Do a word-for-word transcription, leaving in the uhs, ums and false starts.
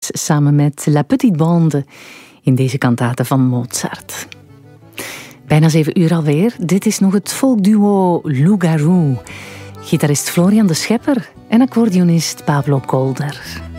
samen met La Petite Bande in deze kantate van Mozart. Bijna zeven uur alweer. Dit is nog het folkduo Loup Garou. Gitarist Florian de Schepper en accordeonist Pablo Kolder.